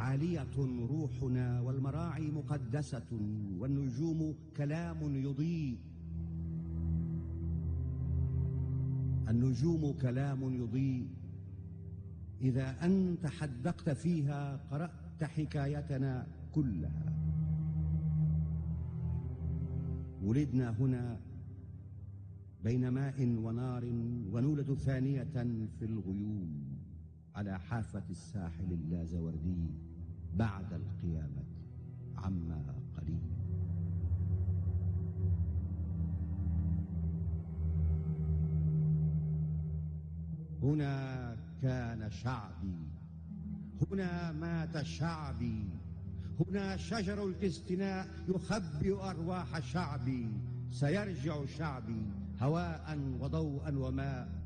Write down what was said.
عالية روحنا والمراعي مقدسة والنجوم كلام يضيء. النجوم كلام يضيء، إذا أنت حدقت فيها قرأت حكايتنا كلها. ولدنا هنا بين ماء ونار، ونولد ثانية في الغيوم على حافة الساحل اللازوردي بعد القيامة عما قليل. هنا كان شعبي، هنا مات شعبي، هنا شجر الاستناء يخبئ أرواح شعبي. سيرجع شعبي هواء وضوءا وماء